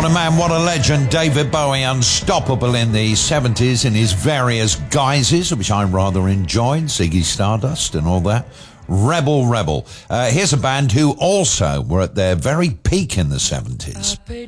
What a man, what a legend. David Bowie, unstoppable in the 70s in his various guises, which I rather enjoyed. Ziggy Stardust and all that. Rebel. Here's a band who also were at their very peak in the 70s.